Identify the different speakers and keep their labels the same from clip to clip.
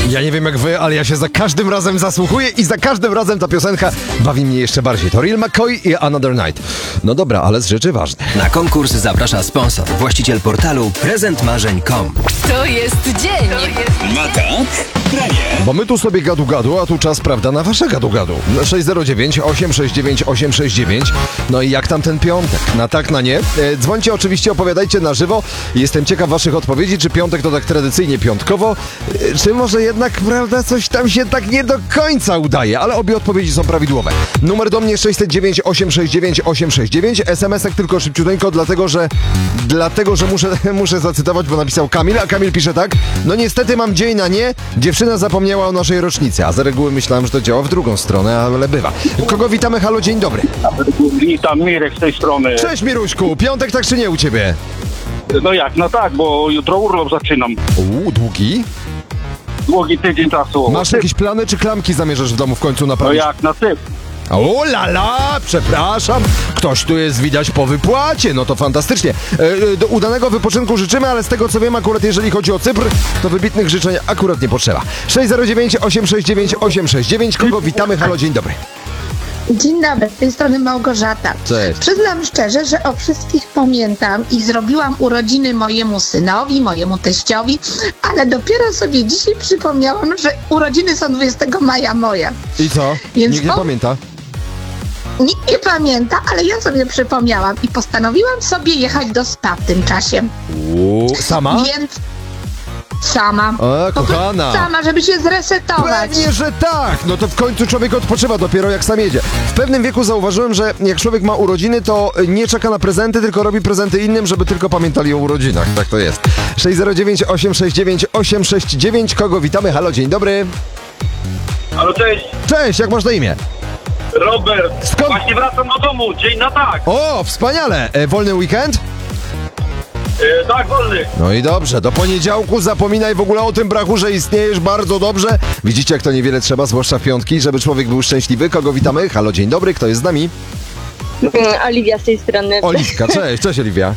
Speaker 1: Ja nie wiem jak wy, ale ja się za każdym razem zasłuchuję i za każdym razem ta piosenka bawi mnie jeszcze bardziej. To Real McCoy i Another Night. No dobra, ale z rzeczy ważne.
Speaker 2: Na konkurs zaprasza sponsor, właściciel portalu prezentmarzeń.com.
Speaker 3: To jest dzień.
Speaker 1: Bo my tu sobie gadu, a tu czas, prawda, na wasze gadu. 609 869 869. No i jak tam ten piątek? Na tak, na nie? Dzwońcie oczywiście, opowiadajcie na żywo. Jestem ciekaw waszych odpowiedzi, czy piątek to tak tradycyjnie piątkowo, czy może jednak, prawda, coś tam się tak nie do końca udaje, ale obie odpowiedzi są prawidłowe. Numer do mnie 609 869 869. SMS-ek tylko szybciuteńko, dlatego, że muszę zacytować, bo napisał Kamil, a Kamil pisze tak: no niestety mam dzień na nie, dziewczyna zapomniała o naszej rocznicy, a z reguły myślałem, że to działa w drugą stronę, ale bywa. Kogo witamy? Halo, dzień dobry.
Speaker 4: Witam, Mirek z tej strony.
Speaker 1: Cześć Miruśku, piątek tak czy nie u ciebie?
Speaker 4: No jak, no tak, bo jutro urlop zaczynam.
Speaker 1: Długi?
Speaker 4: Długi tydzień czasu.
Speaker 1: Masz jakieś plany, czy klamki zamierzasz w domu w końcu
Speaker 4: No
Speaker 1: naprawić?
Speaker 4: jak, na typ.
Speaker 1: O la, przepraszam, ktoś tu jest widać po wypłacie, no to fantastycznie. Do udanego wypoczynku życzymy, ale z tego co wiem, akurat jeżeli chodzi o Cypr, to wybitnych życzeń akurat nie potrzeba. 609 869 869, kogo witamy? Halo, dzień dobry.
Speaker 5: Dzień dobry, z tej strony Małgorzata.
Speaker 1: Cześć.
Speaker 5: Przyznam szczerze, że o wszystkich pamiętam i zrobiłam urodziny mojemu synowi, mojemu teściowi, ale dopiero sobie dzisiaj przypomniałam, że urodziny są 20 maja moje.
Speaker 1: I co?
Speaker 5: Więc
Speaker 1: Nikt nie pamięta?
Speaker 5: Nikt nie pamięta, ale ja sobie przypomniałam i postanowiłam sobie jechać do spa w tym czasie.
Speaker 1: Sama?
Speaker 5: Więc sama.
Speaker 1: O,
Speaker 5: Po prostu
Speaker 1: kochana.
Speaker 5: sama, żeby się zresetować.
Speaker 1: Pewnie, że tak! No to w końcu człowiek odpoczywa dopiero jak sam jedzie. W pewnym wieku zauważyłem, że jak człowiek ma urodziny, to nie czeka na prezenty, tylko robi prezenty innym, żeby tylko pamiętali o urodzinach. Tak to jest. 609 869 869. Kogo witamy? Halo, dzień dobry.
Speaker 4: Halo, cześć,
Speaker 1: Cześć, jak masz na imię?
Speaker 4: Robert.
Speaker 1: Skąd?
Speaker 4: Właśnie wracam do domu, dzień na tak.
Speaker 1: O, wspaniale! Wolny weekend?
Speaker 4: Tak, wolny.
Speaker 1: No i dobrze, do poniedziałku zapominaj w ogóle o tym brachu, że istniejesz bardzo dobrze. Widzicie, jak to niewiele trzeba, zwłaszcza w piątki, żeby człowiek był szczęśliwy. Kogo witamy? Halo, dzień dobry, kto jest z nami?
Speaker 6: Oliwia z tej strony.
Speaker 1: Oliwka, cześć Oliwia.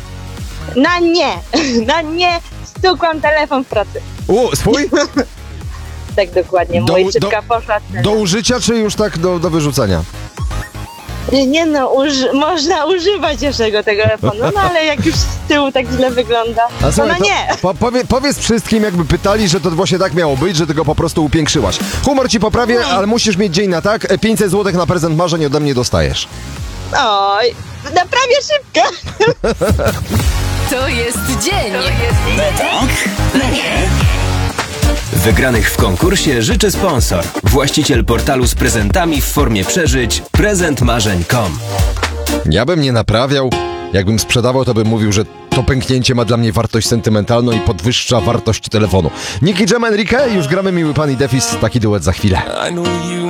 Speaker 6: Na nie stukłam telefon w pracy.
Speaker 1: Swój?
Speaker 6: Tak dokładnie,
Speaker 1: Do-
Speaker 6: moja szybka poszła.
Speaker 1: Do użycia, czy już tak do wyrzucenia?
Speaker 6: Nie no, można używać jeszcze tego telefonu, no ale jak już z tyłu tak źle wygląda, to
Speaker 1: słuchaj,
Speaker 6: no nie.
Speaker 1: Powiedz wszystkim, jakby pytali, że to właśnie tak miało być, że ty go po prostu upiększyłaś. Humor ci poprawię, ale musisz mieć dzień na tak. 500 zł na prezent marzeń ode mnie dostajesz.
Speaker 6: Oj, naprawię szybko.
Speaker 3: To jest dzień.
Speaker 2: Wygranych w konkursie życzy sponsor, właściciel portalu z prezentami w formie przeżyć prezentmarzeń.com.
Speaker 1: Ja bym nie naprawiał. Jakbym sprzedawał, to bym mówił, że to pęknięcie ma dla mnie wartość sentymentalną i podwyższa wartość telefonu. Nicky Jam, Enrique, już gramy Miły Pan i Defis, taki duet za chwilę.